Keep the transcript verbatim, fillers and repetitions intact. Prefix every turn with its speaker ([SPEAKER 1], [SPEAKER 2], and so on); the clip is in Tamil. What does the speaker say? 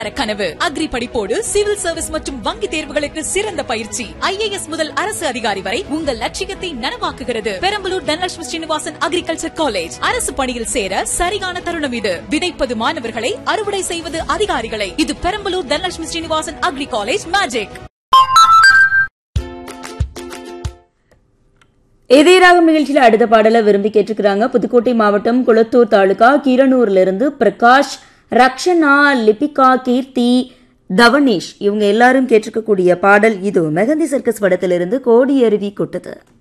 [SPEAKER 1] கனவு அக்ரி படிப்போடு சிவில் சர்வீஸ் மற்றும் வங்கி தேர்வுகளுக்கு சிறந்த பயிற்சி. ஐஏஎஸ் முதல் அரசு அதிகாரி வரை உங்கள் லட்சியத்தை நனவாக்குகிறது. Perambalur Dhanalakshmi Srinivasan agriculture college. அரசு பணியில் சேர சரியான தருணம் இது. விதைப்பது மாணவர்களை, அறுவடை செய்வது அதிகாரிகளை. இது Perambalur Dhanalakshmi Srinivasan agri college magic.
[SPEAKER 2] இதேராகம் நிகழ்ச்சியில் அடுத்த பாடலை விரும்பி கேட்டிருக்கிறாங்க. புதுக்கோட்டை மாவட்டம் குளத்தூர் தாலுகா கீரனூர்ல இருந்து பிரகாஷ், ரக்ஷனா, லிபிகா, கீர்த்தி, தவனேஷ் இவங்க எல்லாரும் கேட்டிருக்கக்கூடிய பாடல் இது மெகந்தி சர்க்கஸ் படத்திலிருந்து கோடி அருவி கொட்டது.